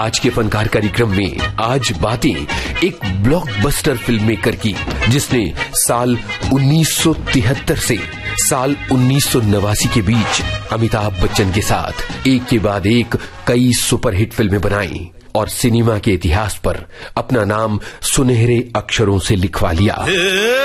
आज के फनकार कार्यक्रम में आज बातें एक ब्लॉकबस्टर फिल्म मेकर की, जिसने साल 1973 से साल 1989 के बीच अमिताभ बच्चन के साथ एक के बाद एक कई सुपरहिट फिल्में बनाई और सिनेमा के इतिहास पर अपना नाम सुनहरे अक्षरों से लिखवा लिया।